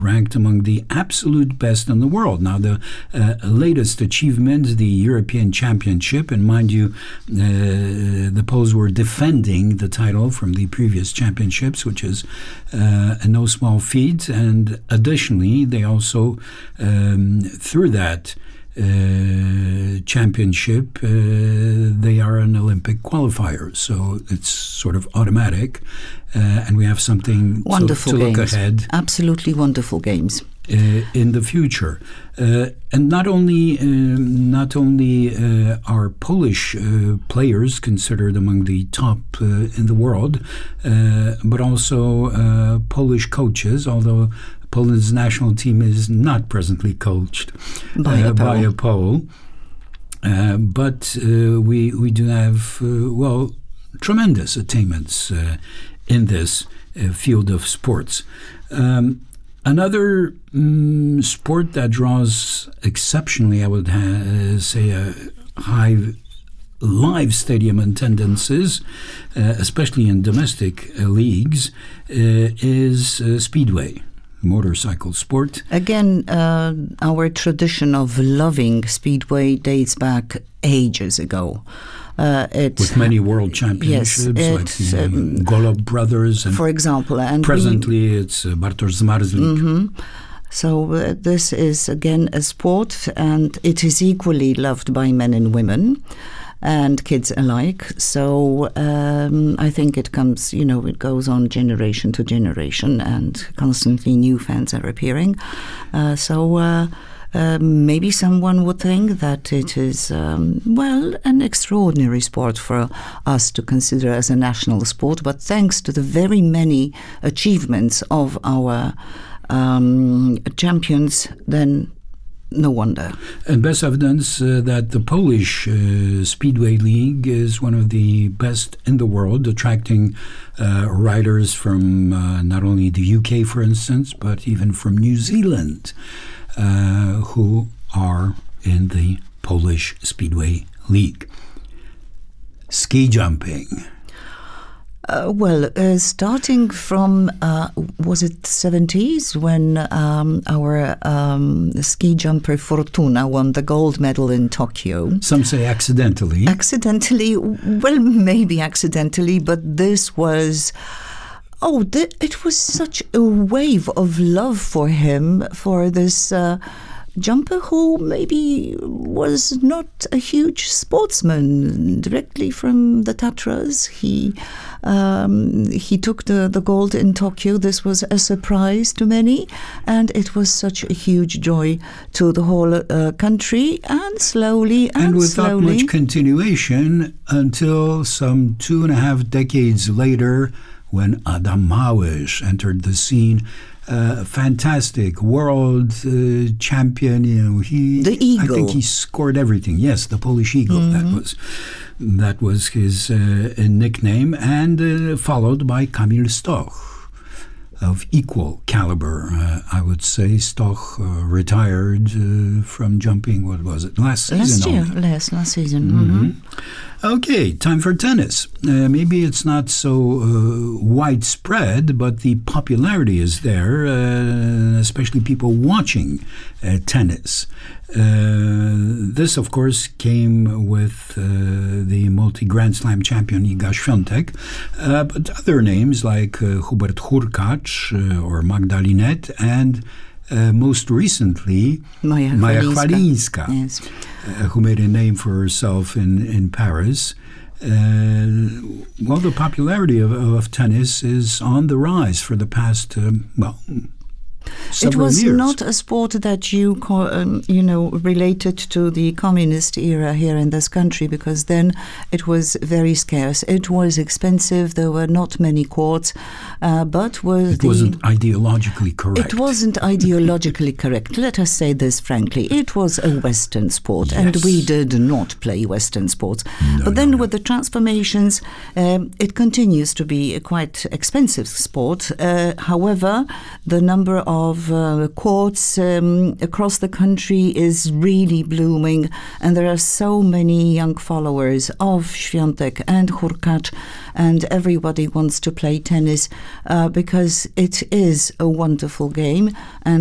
ranked among the absolute best in the world. Now, the latest achievement, the European Championship, and mind you, the Poles were defending the title from the previous championships, which is no small feat. And additionally, they also, through that championship, they are an Olympic qualifier, so it's sort of automatic, and we have something to look ahead. Absolutely wonderful games in the future, and not only are Polish players considered among the top in the world, but also Polish coaches, although Poland's national team is not presently coached by a Pole. But we do have, tremendous attainments in this field of sports. Another sport that draws exceptionally, I would say, a high live stadium attendances, especially in domestic leagues, is speedway. Motorcycle sport. Again, our tradition of loving speedway dates back ages ago. With many world championships, like the Golob brothers, and for example, and presently it's Bartosz Zmarzlik. Mm-hmm. So this is again a sport, and it is equally loved by men and women and kids alike. So I think it comes, it goes on generation to generation, and constantly new fans are appearing. Maybe someone would think that it is, an extraordinary sport for us to consider as a national sport, but thanks to the very many achievements of our champions, then no wonder. And best evidence that the Polish Speedway League is one of the best in the world, attracting riders from not only the UK, for instance, but even from New Zealand, who are in the Polish Speedway League. Ski jumping. Starting from, was it 70s, when our ski jumper Fortuna won the gold medal in Tokyo. Some say accidentally. Accidentally, maybe accidentally, but this was... it was such a wave of love for him, for this jumper who maybe was not a huge sportsman. Directly from the Tatras, he took the gold in Tokyo. This was a surprise to many, and it was such a huge joy to the whole country. And slowly and without much continuation, until some 2.5 decades later, when Adam Małysz entered the scene. Fantastic world champion, the Eagle. I think he scored everything. Yes, the Polish Eagle. Mm-hmm. That was his nickname, and followed by Kamil Stoch, of equal caliber, I would say. Stoch retired from jumping. What was it? Last season. Last season. Mm-hmm. Okay, time for tennis. Maybe it's not so widespread, but the popularity is there, especially people watching tennis. This, of course, came with the multi-Grand Slam champion Iga Świątek, but other names like Hubert Hurkacz or Magda Linette, and most recently Maja Chwalińska, yes. Who made a name for herself in Paris. The popularity of tennis is on the rise for the past, it was years. Not a sport that you related to the communist era here in this country, because then it was very scarce. It was expensive. There were not many courts, but it wasn't ideologically correct. It wasn't ideologically correct. Let us say this frankly. It was a Western sport, yes. And we did not play Western sports. But then with the transformations, it continues to be a quite expensive sport. However, the number of courts across the country is really blooming, and there are so many young followers of Świątek and Hurkacz, and everybody wants to play tennis because it is a wonderful game. And